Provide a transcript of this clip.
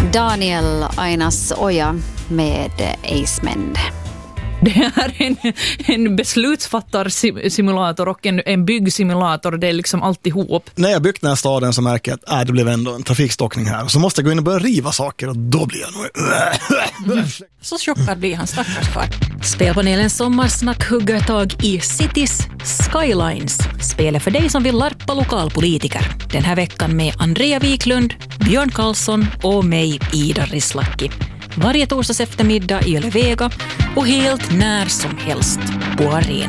Daniel Ainas Oja med Acemen. Det här är en beslutsfattarsimulator och en byggsimulator. Det är liksom alltihop. När jag byggt den här staden så märker jag att det blev ändå en trafikstockning här. Så måste jag gå in och börja riva saker och då blir jag nog... Så chockad blir han, stackars kvar. Spelpanelens sommarsnack hugger tag i Cities Skylines. Spelet för dig som vill larpa lokalpolitiker. Den här veckan med Andrea Wiklund, Björn Karlsson och mig, Ida Rislaki. Varje torsdags eftermiddag i Yle Vega och helt när som helst på arenan.